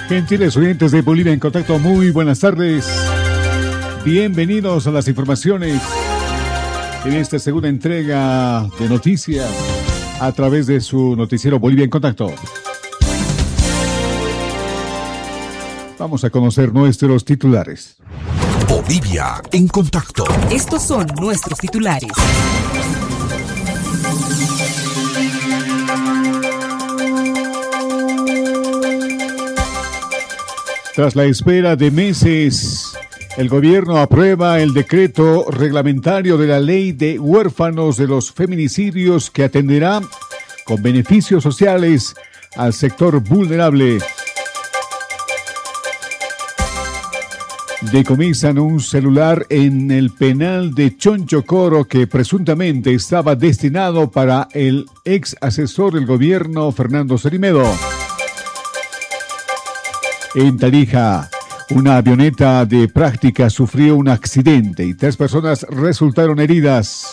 Gentiles oyentes de Bolivia en Contacto, muy buenas tardes. Bienvenidos a las informaciones en esta segunda entrega de noticias a través de su noticiero Bolivia en Contacto. Vamos a conocer nuestros titulares. Bolivia en Contacto. Estos son nuestros titulares. Tras la espera de meses, el gobierno aprueba el decreto reglamentario de la ley de huérfanos de los feminicidios que atenderá con beneficios sociales al sector vulnerable. Decomisan un celular en el penal de Chonchocoro que presuntamente estaba destinado para el ex asesor del gobierno Fernando Cerimedo. En Tarija, una avioneta de práctica sufrió un accidente y 3 personas resultaron heridas.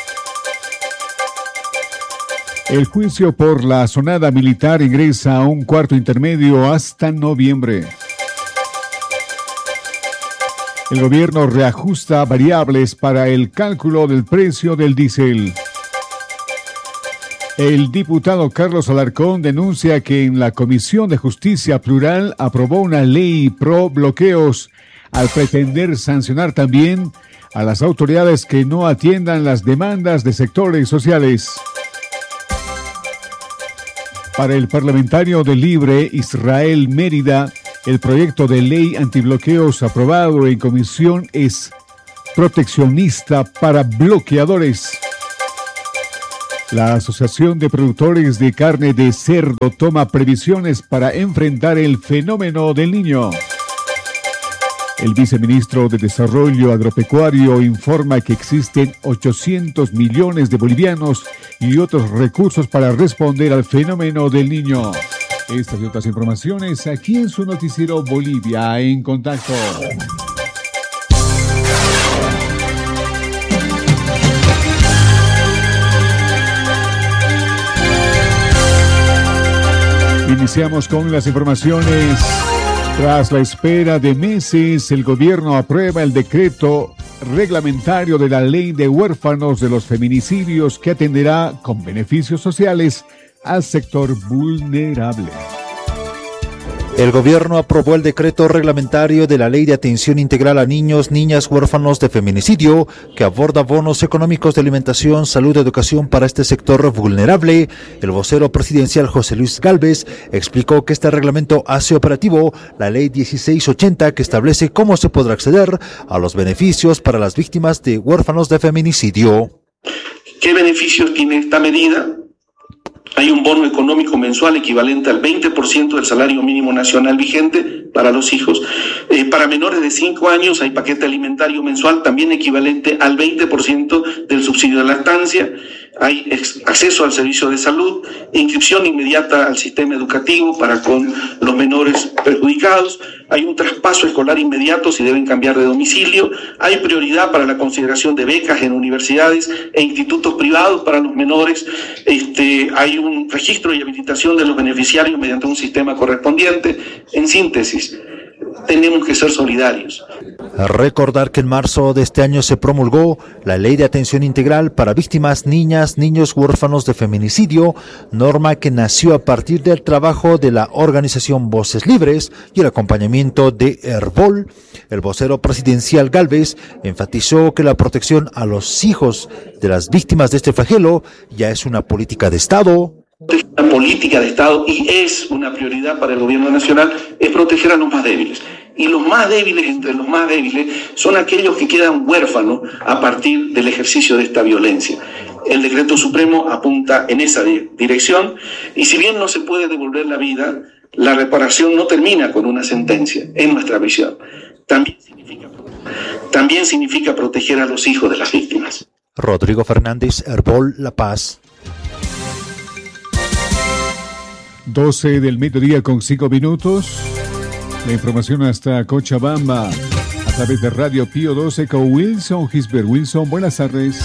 El juicio por la zonada militar ingresa a un cuarto intermedio hasta noviembre. El gobierno reajusta variables para el cálculo del precio del diésel. El diputado Carlos Alarcón denuncia que en la Comisión de Justicia Plural aprobó una ley pro bloqueos al pretender sancionar también a las autoridades que no atiendan las demandas de sectores sociales. Para el parlamentario de Libre, Israel Mérida, el proyecto de ley antibloqueos aprobado en comisión es proteccionista para bloqueadores. La Asociación de Productores de Carne de Cerdo toma previsiones para enfrentar el fenómeno del Niño. El viceministro de Desarrollo Agropecuario informa que existen 800 millones de bolivianos y otros recursos para responder al fenómeno del Niño. Estas y otras informaciones aquí en su noticiero Bolivia en Contacto. Iniciamos con las informaciones. Tras la espera de meses, el gobierno aprueba el decreto reglamentario de la ley de huérfanos de los feminicidios que atenderá con beneficios sociales al sector vulnerable. El gobierno aprobó el decreto reglamentario de la Ley de Atención Integral a Niños, Niñas Huérfanos de Feminicidio, que aborda bonos económicos de alimentación, salud y educación para este sector vulnerable. El vocero presidencial José Luis Gálvez explicó que este reglamento hace operativo la Ley 1680, que establece cómo se podrá acceder a los beneficios para las víctimas de huérfanos de feminicidio. ¿Qué beneficios tiene esta medida? Hay un bono económico mensual equivalente al 20% del salario mínimo nacional vigente para los hijos. Para menores de 5 años hay paquete alimentario mensual también equivalente al 20% del subsidio de lactancia. Hay acceso al servicio de salud, inscripción inmediata al sistema educativo para con los menores perjudicados. Hay un traspaso escolar inmediato si deben cambiar de domicilio. Hay prioridad para la consideración de becas en universidades e institutos privados para los menores. Hay un registro y habilitación de los beneficiarios mediante un sistema correspondiente. En síntesis, tenemos que ser solidarios. Recordar que en marzo de este año se promulgó la Ley de Atención Integral para Víctimas, Niñas, Niños Huérfanos de Feminicidio, norma que nació a partir del trabajo de la organización Voces Libres y el acompañamiento de Herbol. El vocero presidencial Gálvez enfatizó que la protección a los hijos de las víctimas de este flagelo ya es una política de Estado. Una política de Estado y es una prioridad para el gobierno nacional, es proteger a los más débiles. Y los más débiles, entre los más débiles, son aquellos que quedan huérfanos a partir del ejercicio de esta violencia. El decreto supremo apunta en esa dirección y si bien no se puede devolver la vida, la reparación no termina con una sentencia, en nuestra visión. También significa proteger a los hijos de las víctimas. Rodrigo Fernández, Herbol, La Paz. 12 del mediodía con 5 minutos. La información hasta Cochabamba a través de Radio Pío 12 con Wilson Gisbert. Wilson, buenas tardes.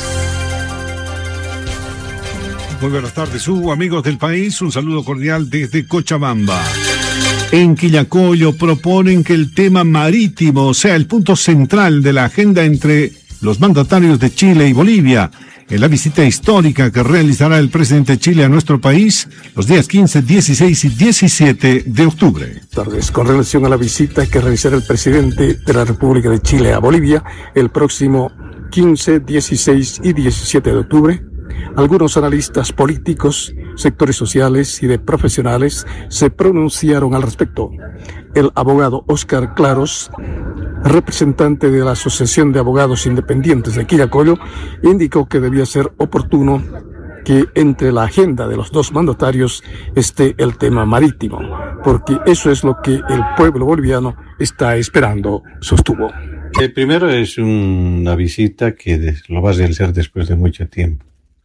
Muy buenas tardes, Hugo, amigos del país. Un saludo cordial desde Cochabamba. En Quillacollo proponen que el tema marítimo sea el punto central de la agenda entre los mandatarios de Chile y Bolivia en la visita histórica que realizará el presidente de Chile a nuestro país los días 15, 16 y 17 de octubre. Tardes. Con relación a la visita que realizará el presidente de la República de Chile a Bolivia el próximo 15, 16 y 17 de octubre, algunos analistas políticos, sectores sociales y de profesionales se pronunciaron al respecto. El abogado Óscar Claros, representante de la Asociación de Abogados Independientes de Quillacollo, indicó que debía ser oportuno que entre la agenda de los dos mandatarios esté el tema marítimo, porque eso es lo que el pueblo boliviano está esperando, sostuvo. Primero es una visita que lo va a realizar después de mucho tiempo.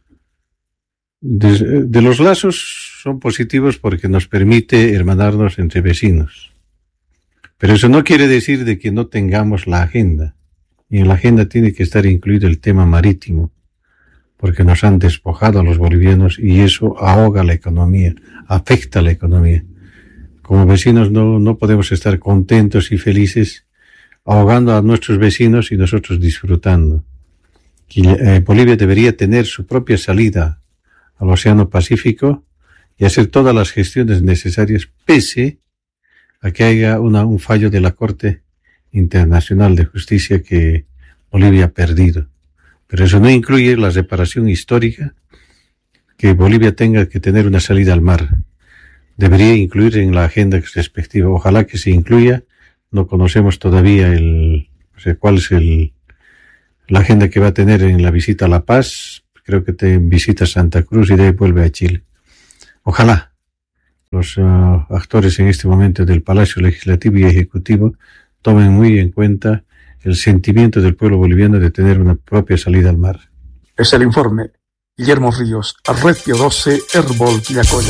De los lazos son positivos porque nos permite hermanarnos entre vecinos. Pero eso no quiere decir de que no tengamos la agenda. Y en la agenda tiene que estar incluido el tema marítimo, porque nos han despojado a los bolivianos y eso ahoga la economía, afecta la economía. Como vecinos no podemos estar contentos y felices ahogando a nuestros vecinos y nosotros disfrutando. Bolivia debería tener su propia salida al Océano Pacífico y hacer todas las gestiones necesarias pese a que haya un fallo de la Corte Internacional de Justicia que Bolivia ha perdido. Pero eso no incluye la reparación histórica que Bolivia tenga que tener una salida al mar. Debería incluir en la agenda respectiva. Ojalá que se incluya. No conocemos todavía cuál es la agenda que va a tener en la visita a La Paz. Creo que visita Santa Cruz y de ahí vuelve a Chile. Ojalá los actores en este momento del Palacio Legislativo y Ejecutivo tomen muy en cuenta el sentimiento del pueblo boliviano de tener una propia salida al mar. Es el informe. Guillermo Ríos, Radio 12, Herbol, Quillacollo.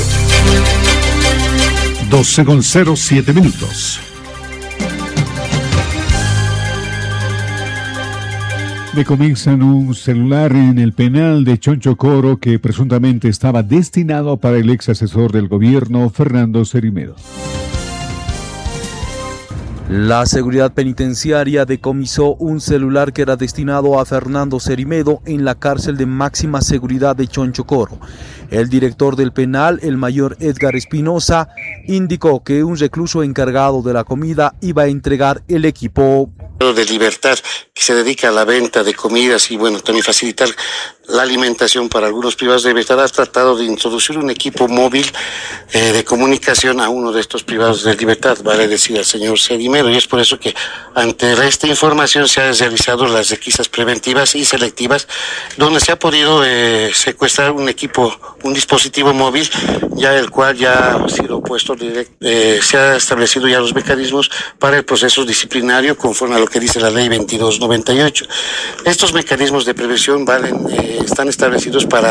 12:07 Decomisan un celular en el penal de Chonchocoro que presuntamente estaba destinado para el ex asesor del gobierno, Fernando Cerimedo. La seguridad penitenciaria decomisó un celular que era destinado a Fernando Cerimedo en la cárcel de máxima seguridad de Chonchocoro. El director del penal, el mayor Edgar Espinosa, indicó que un recluso encargado de la comida iba a entregar el equipo de Libertad, que se dedica a la venta de comidas y también facilitar la alimentación para algunos privados de libertad, ha tratado de introducir un equipo móvil de comunicación a uno de estos privados de libertad, vale decir al señor Cerimedo, y es por eso que ante esta información se han realizado las requisas preventivas y selectivas, donde se ha podido secuestrar un dispositivo móvil, ya el cual ya ha sido puesto se ha establecido ya los mecanismos para el proceso disciplinario conforme a lo que dice la ley 2298. Estos mecanismos de prevención están establecidos para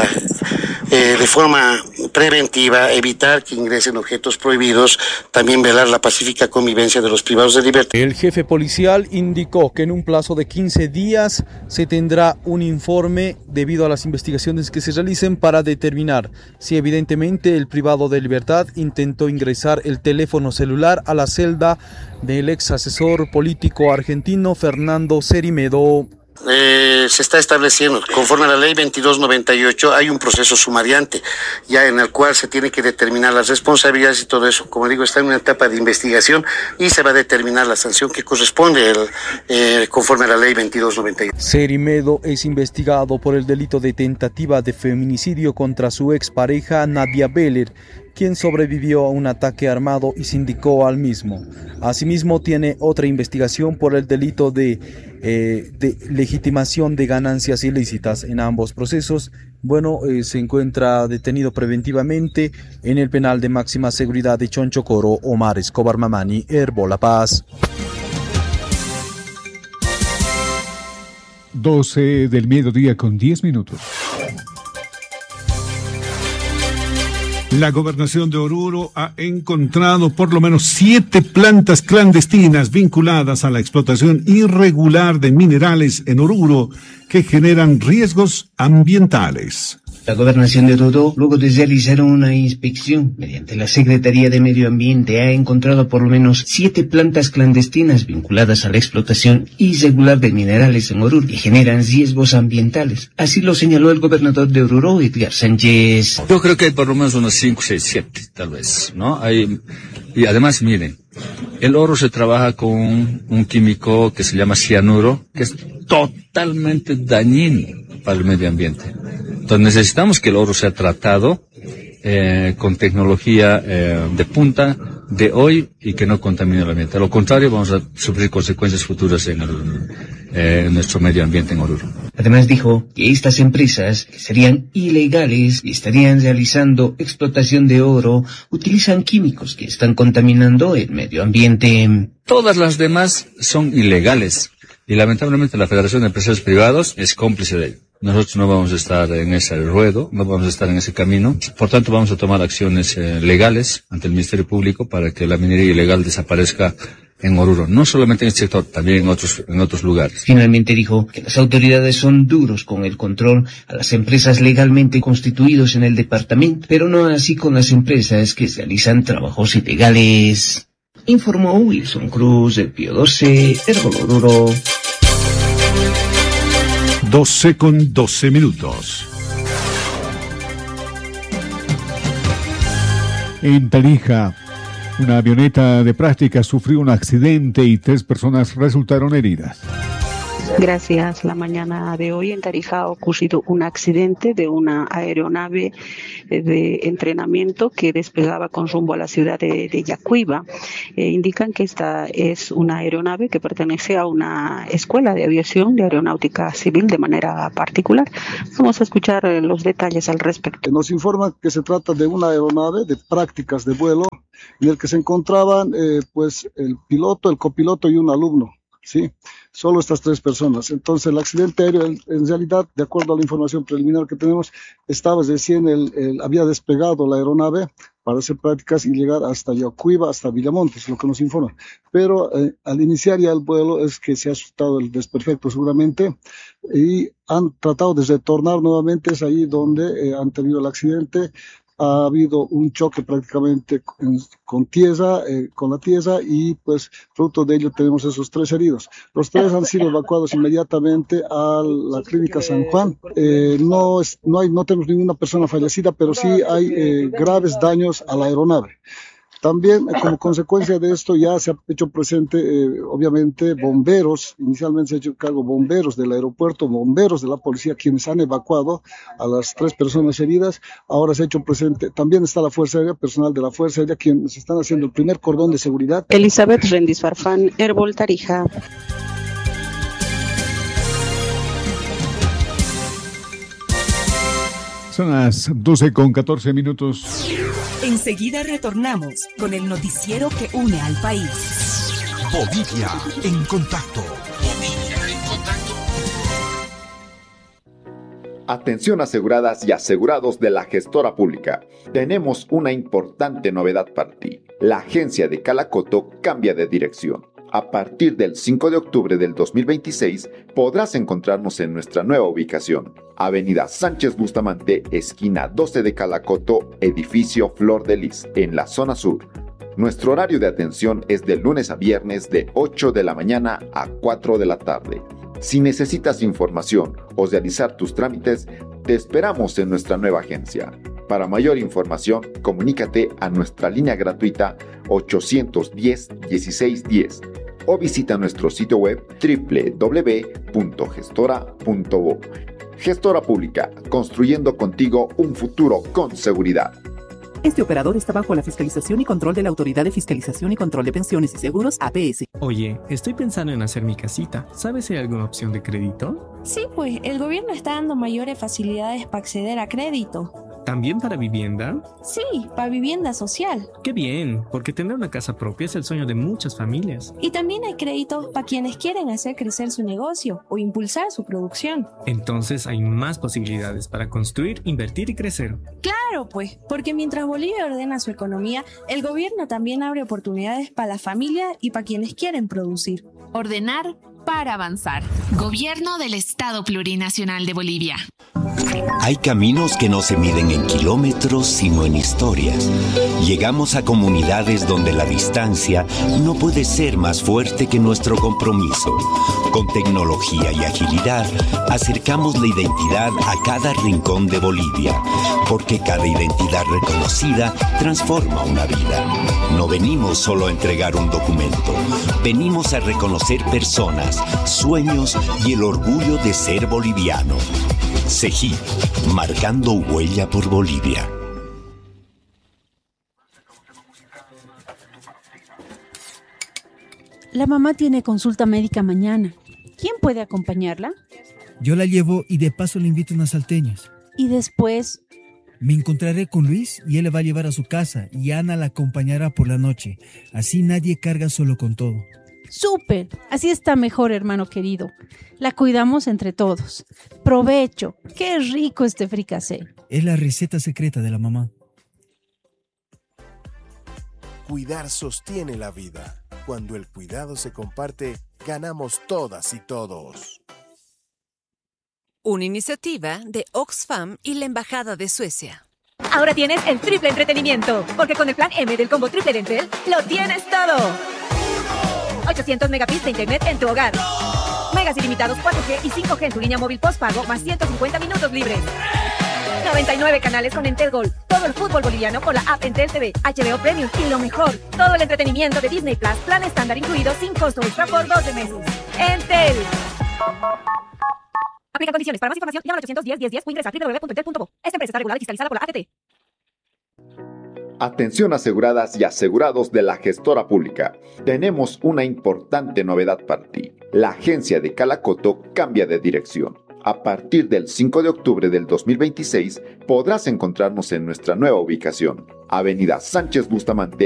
de forma preventiva evitar que ingresen objetos prohibidos, también velar la pacífica convivencia de los privados de libertad. El jefe policial indicó que en un plazo de 15 días se tendrá un informe debido a las investigaciones que se realicen para determinar si evidentemente el privado de libertad intentó ingresar el teléfono celular a la celda del ex asesor político argentino Fernando Cerimedo. Se está estableciendo, conforme a la ley 2298, hay un proceso sumariante, ya en el cual se tiene que determinar las responsabilidades y todo eso. Como digo, está en una etapa de investigación y se va a determinar la sanción que corresponde conforme a la ley 2298. Cerimedo es investigado por el delito de tentativa de feminicidio contra su expareja Nadia Beller, quien sobrevivió a un ataque armado y sindicó al mismo. Asimismo, tiene otra investigación por el delito de legitimación de ganancias ilícitas. En ambos procesos, se encuentra detenido preventivamente en el penal de máxima seguridad de Chonchocoro Omar Escobar Mamani, Herbol La Paz. 12:10 La gobernación de Oruro ha encontrado por lo menos 7 plantas clandestinas vinculadas a la explotación irregular de minerales en Oruro que generan riesgos ambientales. La Gobernación de Oruro, luego de realizar una inspección mediante la Secretaría de Medio Ambiente, ha encontrado por lo menos 7 plantas clandestinas vinculadas a la explotación irregular de minerales en Oruro que generan riesgos ambientales. Así lo señaló el gobernador de Oruro, Edgar Sánchez. Yo creo que hay por lo menos unos 5, 6, 7, tal vez, ¿no? Y además, miren, el oro se trabaja con un químico que se llama cianuro, que es totalmente dañino para el medio ambiente. Entonces necesitamos que el oro sea tratado con tecnología de punta de hoy y que no contamine el ambiente. A lo contrario, vamos a sufrir consecuencias futuras en nuestro medio ambiente en Oruro. Además dijo que estas empresas, que serían ilegales y estarían realizando explotación de oro, utilizan químicos que están contaminando el medio ambiente. Todas las demás son ilegales y lamentablemente la Federación de Empresarios Privados es cómplice de ello. Nosotros no vamos a estar en ese ruedo, no vamos a estar en ese camino. Por tanto, vamos a tomar acciones legales ante el Ministerio Público para que la minería ilegal desaparezca en Oruro. No solamente en este sector, también en otros lugares. Finalmente dijo que las autoridades son duros con el control a las empresas legalmente constituidos en el departamento, pero no así con las empresas que realizan trabajos ilegales. Informó Wilson Cruz, del Pío 12, Herbol Oruro. 12:12. En Tarija, una avioneta de práctica sufrió un accidente y 3 personas resultaron heridas. Gracias. La mañana de hoy en Tarija ha ocurrido un accidente de una aeronave de entrenamiento que despegaba con rumbo a la ciudad de Yacuiba. Indican que esta es una aeronave que pertenece a una escuela de aviación, de aeronáutica civil de manera particular. Vamos a escuchar los detalles al respecto. Nos informan que se trata de una aeronave de prácticas de vuelo en el que se encontraban pues el piloto, el copiloto y un alumno. Sí, solo estas 3 personas. Entonces el accidente aéreo, en realidad, de acuerdo a la información preliminar que tenemos, estaba recién, había despegado la aeronave para hacer prácticas y llegar hasta Yacuiba, hasta Villamontes, lo que nos informan. Pero al iniciar ya el vuelo es que se ha asustado el desperfecto seguramente y han tratado de retornar nuevamente, es ahí donde han tenido el accidente. Ha habido un choque prácticamente con la tierra y pues fruto de ello tenemos esos 3 heridos. Los 3 han sido evacuados inmediatamente a la clínica San Juan. No tenemos ninguna persona fallecida, pero sí hay graves daños a la aeronave. También, como consecuencia de esto, ya se ha hecho presente, obviamente, bomberos. Inicialmente se ha hecho cargo bomberos del aeropuerto, bomberos de la policía, quienes han evacuado a las 3 personas heridas. Ahora se ha hecho presente, también está la Fuerza Aérea, personal de la Fuerza Aérea, quienes están haciendo el primer cordón de seguridad. Elizabeth Rendis Farfán, Herbol Tarija. Son las 12:14. Enseguida retornamos con el noticiero que une al país. Bolivia en contacto. Atención aseguradas y asegurados de la gestora pública. Tenemos una importante novedad para ti. La agencia de Calacoto cambia de dirección. A partir del 5 de octubre del 2026 podrás encontrarnos en nuestra nueva ubicación. Avenida Sánchez Bustamante, esquina 12 de Calacoto, edificio Flor de Lis, en la zona sur. Nuestro horario de atención es de lunes a viernes de 8 de la mañana a 4 de la tarde. Si necesitas información o realizar tus trámites, te esperamos en nuestra nueva agencia. Para mayor información, comunícate a nuestra línea gratuita 810-1610 o visita nuestro sitio web www.gestora.bo. Gestora Pública, construyendo contigo un futuro con seguridad. Este operador está bajo la fiscalización y control de la Autoridad de Fiscalización y Control de Pensiones y Seguros, APS. Oye, estoy pensando en hacer mi casita. ¿Sabes si hay alguna opción de crédito? Sí, pues el gobierno está dando mayores facilidades para acceder a crédito. ¿También para vivienda? Sí, para vivienda social. ¡Qué bien! Porque tener una casa propia es el sueño de muchas familias. Y también hay créditos para quienes quieren hacer crecer su negocio o impulsar su producción. Entonces hay más posibilidades para construir, invertir y crecer. Claro, pues, porque mientras Bolivia ordena su economía, el gobierno también abre oportunidades para la familia y para quienes quieren producir. Ordenar para avanzar. Gobierno del Estado Plurinacional de Bolivia. Hay caminos que no se miden en kilómetros, sino en historias. Llegamos a comunidades donde la distancia no puede ser más fuerte que nuestro compromiso. Con tecnología y agilidad, acercamos la identidad a cada rincón de Bolivia, porque cada identidad reconocida transforma una vida. No venimos solo a entregar un documento, venimos a reconocer personas, sueños y el orgullo de ser boliviano. CEGIP, marcando huella por Bolivia. La mamá tiene consulta médica mañana. ¿Quién puede acompañarla? Yo la llevo y de paso le invito unas salteñas. Y después... Me encontraré con Luis y él la va a llevar a su casa y Ana la acompañará por la noche. Así nadie carga solo con todo. ¡Súper! Así está mejor, hermano querido. La cuidamos entre todos. ¡Provecho! ¡Qué rico este fricasé! Es la receta secreta de la mamá. Cuidar sostiene la vida. Cuando el cuidado se comparte, ganamos todas y todos. Una iniciativa de Oxfam y la Embajada de Suecia. Ahora tienes el triple entretenimiento, porque con el plan M del combo triple de Entel, lo tienes todo. 800 megabits de internet en tu hogar. Megas ilimitados 4G y 5G en tu línea móvil postpago, más 150 minutos libres. 99 canales con Entel Gold. Todo el fútbol boliviano con la app Entel TV, HBO Premium y lo mejor, todo el entretenimiento de Disney Plus, plan estándar incluido sin costo extra por 12 meses. Entel. Aplica condiciones. Para más información, llama al 810-1010 o ingresa a www.entel.co. Esta empresa está regulada y fiscalizada por la ATT. Atención aseguradas y asegurados de la gestora pública. Tenemos una importante novedad para ti. La agencia de Calacoto cambia de dirección. A partir del 5 de octubre del 2026 podrás encontrarnos en nuestra nueva ubicación, Avenida Sánchez Bustamante,